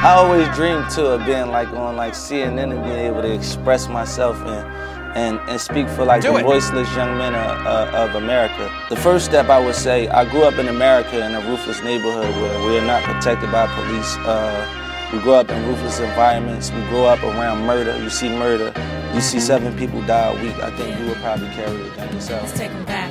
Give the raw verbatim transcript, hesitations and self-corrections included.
I always dreamed too of being like on like C N N and being able to express myself and and, and speak for like Do the it. voiceless young men of, uh, of America. The first step I would say, I grew up in America in a ruthless neighborhood where we are not protected by police. Uh, we grew up in ruthless environments. We grew up around murder. You see murder. You see seven people die a week. I think you would probably carry it down yourself. Let's take 'em back.